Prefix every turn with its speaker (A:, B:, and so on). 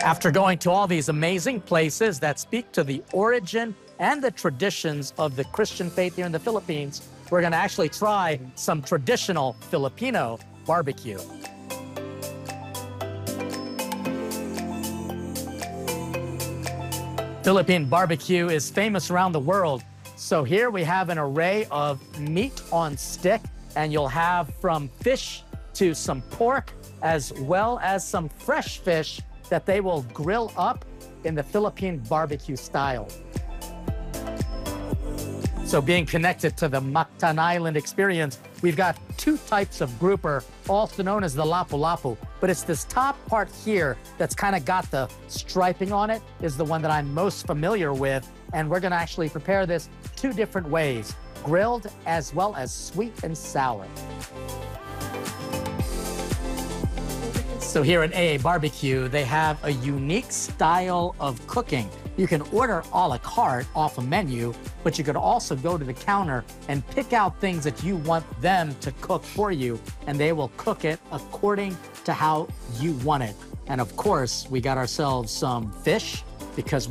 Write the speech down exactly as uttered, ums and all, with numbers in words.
A: After going to all these amazing places that speak to the origin and the traditions of the Christian faith here in the Philippines, we're going to actually try some traditional Filipino barbecue. Philippine barbecue is famous around the world. So here we have an array of meat on stick, and you'll have from fish to some pork, as well as some fresh fish that they will grill up in the Philippine barbecue style. So being connected to the Mactan Island experience, we've got two types of grouper, also known as the lapu-lapu. But it's this top part here that's kind of got the striping on it, is the one that I'm most familiar with. And we're gonna actually prepare this two different ways, grilled as well as sweet and sour. So here at A A Barbecue, they have a unique style of cooking. You can order a la carte off a menu, but you could also go to the counter and pick out things that you want them to cook for you, and they will cook it according to how you want it. And of course, we got ourselves some fish because